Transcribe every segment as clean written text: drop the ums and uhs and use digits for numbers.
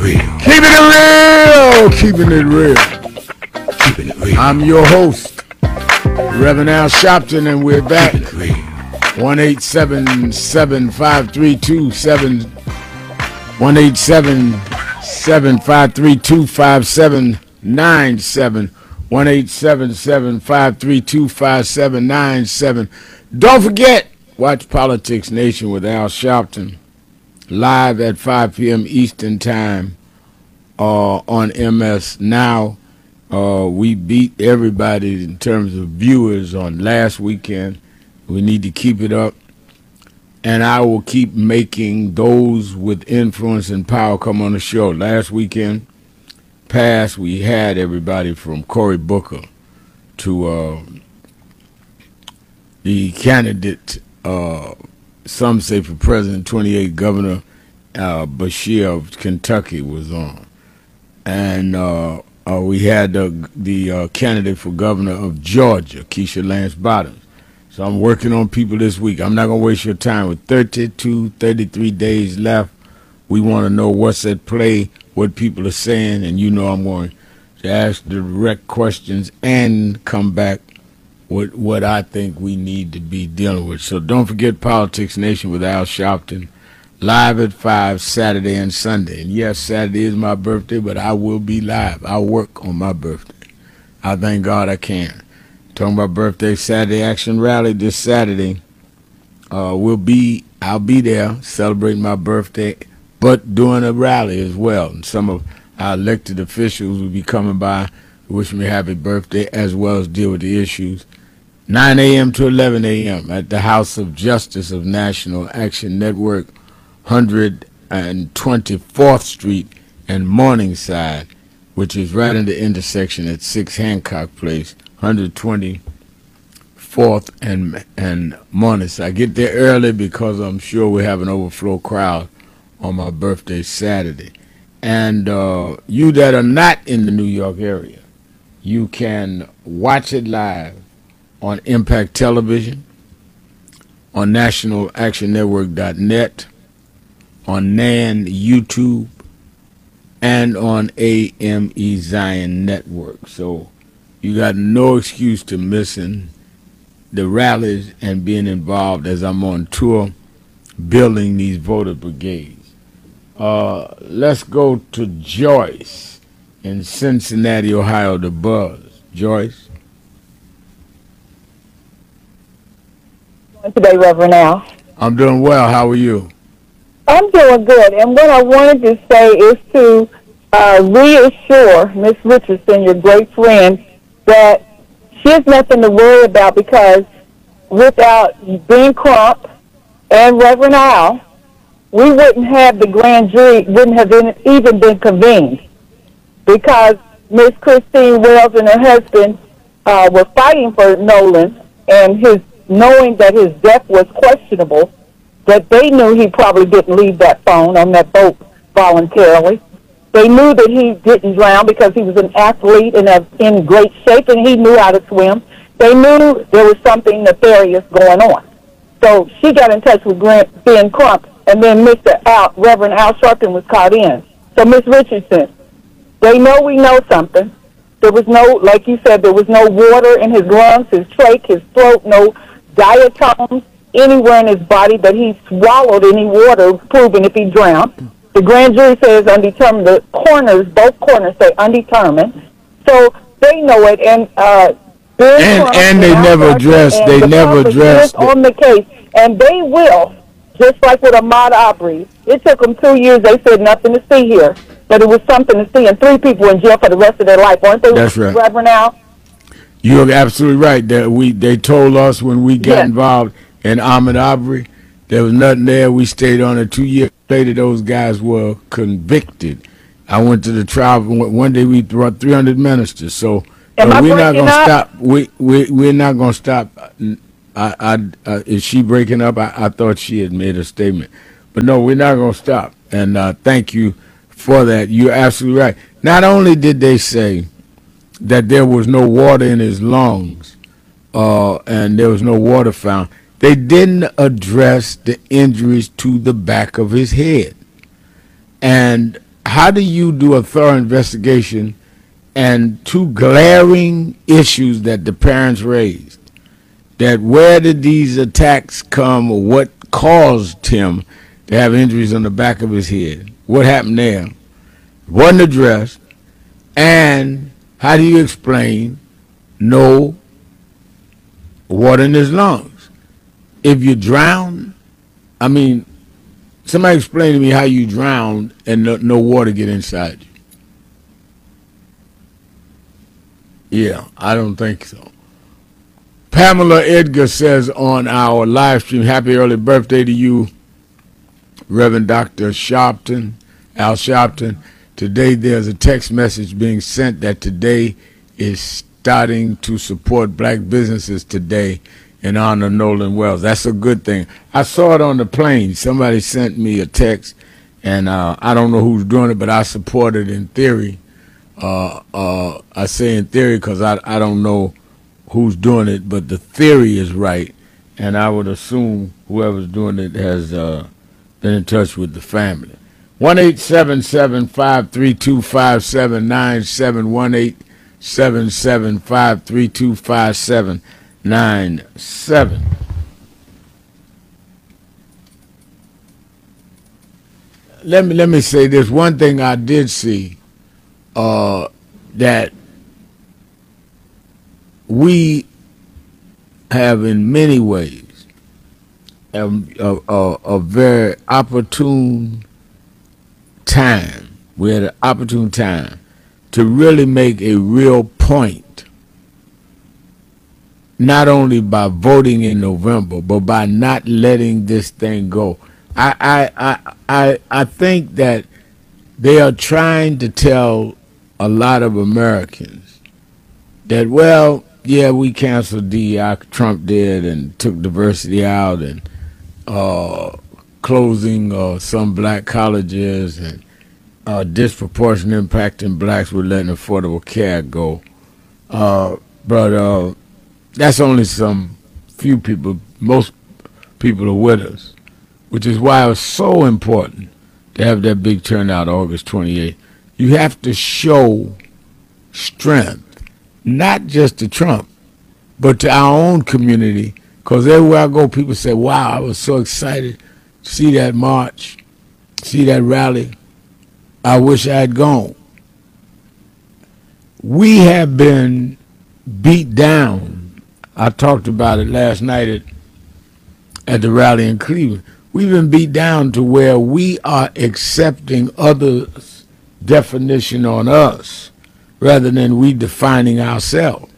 real. Keeping it real. Keeping it real. Keeping it real. I'm your host, Reverend Al Sharpton, and we're back. Keeping it real. 1-877-532-7 1-877-532-5797 1-877-532-5797. Don't forget, watch Politics Nation with Al Sharpton live at 5 p.m. Eastern Time on MS Now. We beat everybody in terms of viewers on last weekend. We need to keep it up. And I will keep making those with influence and power come on the show. Last weekend past, we had everybody from Cory Booker to the candidate, some say for president, 28, Governor Beshear of Kentucky was on. And we had the candidate for governor of Georgia, Keisha Lance Bottoms. So I'm working on people this week. I'm not going to waste your time. With 33 days left, we want to know what's at play, what people are saying, and I'm going to ask direct questions and come back with what I think we need to be dealing with. So don't forget Politics Nation with Al Sharpton, live at 5 Saturday and Sunday. And yes, Saturday is my birthday, but I will be live. I'll work on my birthday. I thank God I can. Talking about birthday Saturday action rally this Saturday. I'll be there celebrating my birthday, but doing a rally as well. And some of our elected officials will be coming by to wish me happy birthday as well as deal with the issues. 9 a.m. to 11 a.m. at the House of Justice of National Action Network, 124th Street and Morningside, which is right in the intersection at 6 Hancock Place. 124th and Morningside. I get there early because I'm sure we have an overflow crowd on my birthday Saturday. And you that are not in the New York area, you can watch it live on Impact Television, on nationalactionnetwork.net, on NAN YouTube, and on AME Zion Network. So you got no excuse to missing the rallies and being involved as I'm on tour building these voter brigades. Let's go to Joyce in Cincinnati, Ohio, the Buzz. Joyce? Today, Reverend Al. I'm doing well. How are you? I'm doing good. And what I wanted to say is to reassure Miss Richardson, your great friend, that she has nothing to worry about, because without Ben Crump and Reverend Al, we wouldn't have the grand jury, wouldn't have even been convened, because Miss Christine Wells and her husband were fighting for Nolan, and his knowing that his death was questionable, that they knew he probably didn't leave that phone on that boat voluntarily. They knew that he didn't drown because he was an athlete and in great shape, and he knew how to swim. They knew there was something nefarious going on. So she got in touch with Ben Crump, and then Reverend Al Sharpton was caught in. So Miss Richardson, they know we know something. There was no, like you said, there was no water in his lungs, his trach, his throat, no diatoms anywhere in his body that he swallowed any water, proving if he drowned. The grand jury says undetermined. The corners, both corners say undetermined. So they know it, and they never addressed. They never addressed on the case, and they will. Just like with Ahmaud Arbery, it took them 2 years. They said nothing to see here, but it was something to see, and 3 people in jail for the rest of their life, aren't they? That's right, Reverend Al. You're absolutely right. That they told us when we got involved in Ahmaud Arbery, there was nothing there. We stayed on it. 2 years later, those guys were convicted. I went to the trial. One day we brought 300 ministers. So we're not going to stop. We're not going to stop. Is she breaking up? I thought she had made a statement. But no, we're not going to stop. And thank you for that. You're absolutely right. Not only did they say that there was no water in his lungs and there was no water found, they didn't address the injuries to the back of his head. And how do you do a thorough investigation and two glaring issues that the parents raised? That where did these attacks come, or what caused him to have injuries on the back of his head? What happened there? Wasn't addressed. And how do you explain no water in his lungs? If you drown, I mean, somebody explain to me how you drown and no water get inside you. Yeah, I don't think so. Pamela Edgar says on our live stream, happy early birthday to you, Reverend Dr. Sharpton, Al Sharpton. Today there's a text message being sent that today is starting to support black businesses today in honor of Nolan Wells. That's a good thing. I saw it on the plane. Somebody sent me a text, and I don't know who's doing it, but I support it in theory. I say in theory because I don't know who's doing it, but the theory is right, and I would assume whoever's doing it has been in touch with the family. 1-877-532-5797, 1-877-532-5797. Let me say this. One thing I did see that we have in many ways a very opportune time. We had an opportune time to really make a real point, not only by voting in November, but by not letting this thing go. I think that they are trying to tell a lot of Americans that, well, yeah, we canceled DEI, Trump did, and took diversity out, and closing some black colleges, and disproportionate impacting blacks with letting affordable care go. But that's only some few people. Most people are with us, which is why it was so important to have that big turnout August 28th. You have to show strength, not just to Trump, but to our own community, because everywhere I go, people say, wow, I was so excited to see that march, see that rally. I wish I had gone. We have been beat down. I talked about it last night at the rally in Cleveland. We've been beat down to where we are accepting others' definition on us rather than we defining ourselves.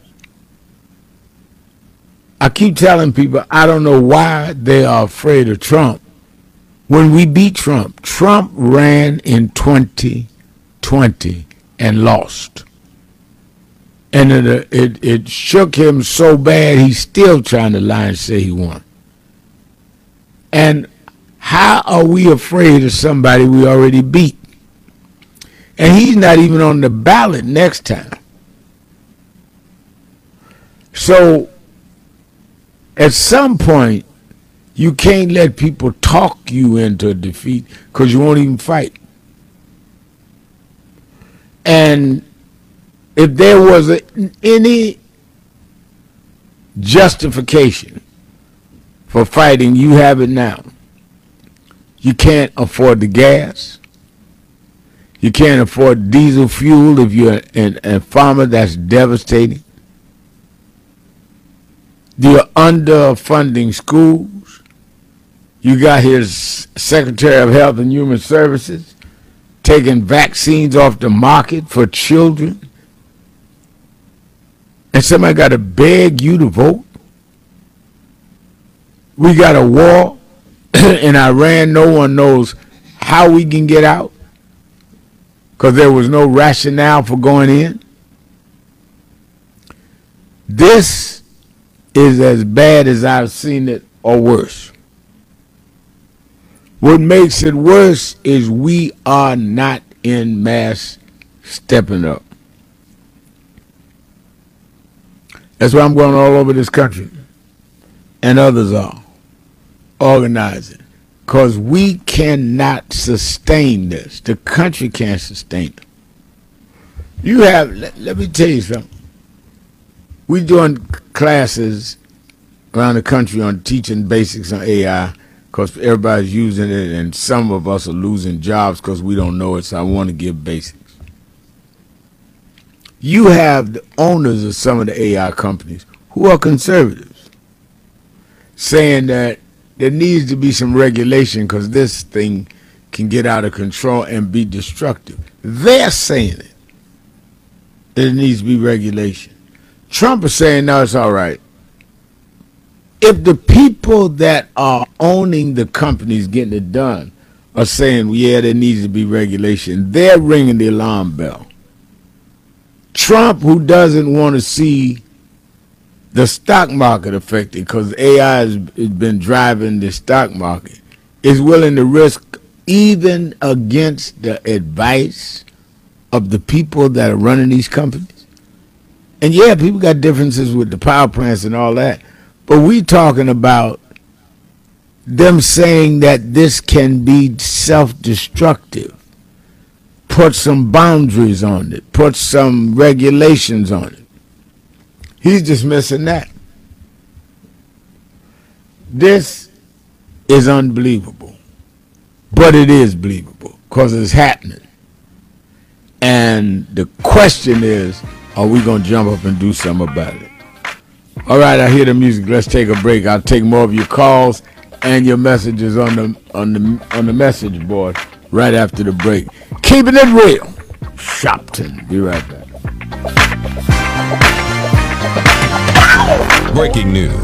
I keep telling people I don't know why they are afraid of Trump. When we beat Trump, Trump ran in 2020 and lost. And it shook him so bad he's still trying to lie and say he won. And how are we afraid of somebody we already beat? And he's not even on the ballot next time. So at some point, you can't let people talk you into a defeat because you won't even fight. And if there was any justification for fighting, you have it now. You can't afford the gas. You can't afford diesel fuel if you're a farmer. That's devastating. You're underfunding schools. You got his Secretary of Health and Human Services taking vaccines off the market for children. And somebody got to beg you to vote. We got a war in Iran. No one knows how we can get out because there was no rationale for going in. This is as bad as I've seen it or worse. What makes it worse is we are not in mass stepping up. That's why I'm going all over this country, and others are organizing, because we cannot sustain this. The country can't sustain it. You have, let me tell you something. We're doing classes around the country on teaching basics on AI because everybody's using it, and some of us are losing jobs because we don't know it, so I want to give basics. You have the owners of some of the AI companies who are conservatives saying that there needs to be some regulation because this thing can get out of control and be destructive. They're saying it. There needs to be regulation. Trump is saying, no, it's all right. If the people that are owning the companies getting it done are saying, yeah, there needs to be regulation, they're ringing the alarm bell. Trump, who doesn't want to see the stock market affected because AI has been driving the stock market, is willing to risk even against the advice of the people that are running these companies. And yeah, people got differences with the power plants and all that, but we talking about them saying that this can be self-destructive. Put some boundaries on it. Put some regulations on it. He's dismissing that. This is unbelievable. But it is believable because it's happening. And the question is, are we going to jump up and do something about it? All right, I hear the music. Let's take a break. I'll take more of your calls and your messages on the message board right after the break. Keeping it real. Shopton. Be right back. Breaking news.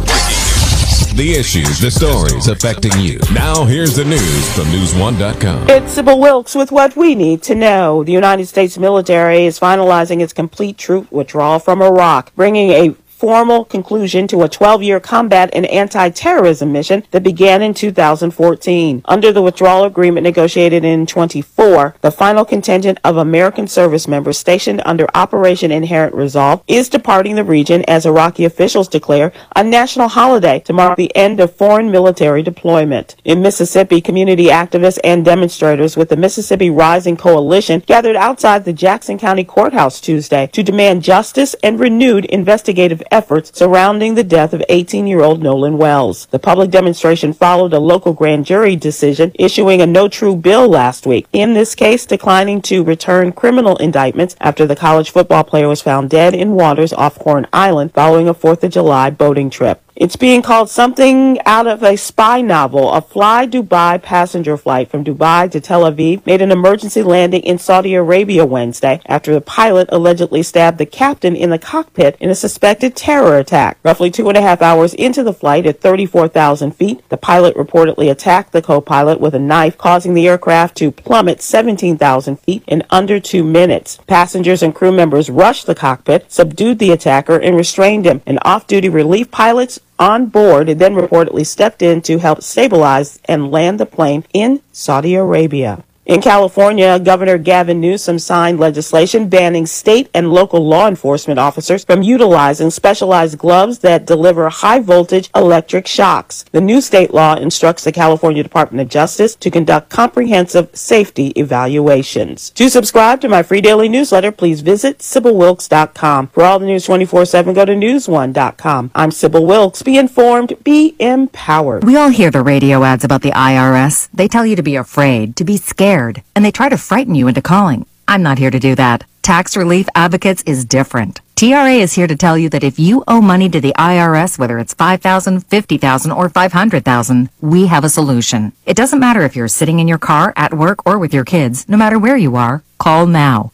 The issues, the stories affecting you. Now here's the news from News1.com. It's Sybil Wilkes with what we need to know. The United States military is finalizing its complete troop withdrawal from Iraq, bringing a formal conclusion to a 12-year combat and anti-terrorism mission that began in 2014. Under the withdrawal agreement negotiated in 24, the final contingent of American service members stationed under Operation Inherent Resolve is departing the region as Iraqi officials declare a national holiday to mark the end of foreign military deployment. In Mississippi, community activists and demonstrators with the Mississippi Rising Coalition gathered outside the Jackson County Courthouse Tuesday to demand justice and renewed investigative efforts surrounding the death of 18-year-old Nolan Wells. The public demonstration followed a local grand jury decision issuing a no true bill last week, in this case declining to return criminal indictments after the college football player was found dead in waters off Horn Island following a 4th of July boating trip. It's being called something out of a spy novel. A Fly Dubai passenger flight from Dubai to Tel Aviv made an emergency landing in Saudi Arabia Wednesday after the pilot allegedly stabbed the captain in the cockpit in a suspected terror attack. Roughly 2.5 hours into the flight at 34,000 feet, the pilot reportedly attacked the co-pilot with a knife, causing the aircraft to plummet 17,000 feet in under 2 minutes. Passengers and crew members rushed the cockpit, subdued the attacker, and restrained him. And off-duty relief pilots on board and then reportedly stepped in to help stabilize and land the plane in Saudi Arabia. In California, Governor Gavin Newsom signed legislation banning state and local law enforcement officers from utilizing specialized gloves that deliver high-voltage electric shocks. The new state law instructs the California Department of Justice to conduct comprehensive safety evaluations. To subscribe to my free daily newsletter, please visit SybilWilkes.com. For all the news 24/7, go to News1.com. I'm Sybil Wilkes. Be informed, be empowered. We all hear the radio ads about the IRS. They tell you to be afraid, to be scared, and they try to frighten you into calling. I'm not here to do that. Tax Relief Advocates is different. TRA is here to tell you that if you owe money to the IRS, whether it's $5,000, $50,000, or $500,000, we have a solution. It doesn't matter if you're sitting in your car, at work, or with your kids. No matter where you are, call now.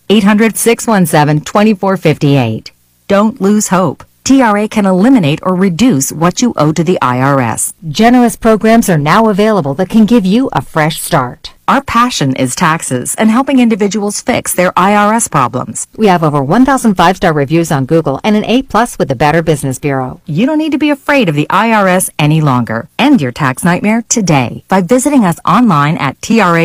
800-617-2458. Don't lose hope. TRA can eliminate or reduce what you owe to the IRS. Generous programs are now available that can give you a fresh start. Our passion is taxes and helping individuals fix their IRS problems. We have over 1,000 5-star reviews on Google and an A+ with the Better Business Bureau. You don't need to be afraid of the IRS any longer. End your tax nightmare today by visiting us online at TRA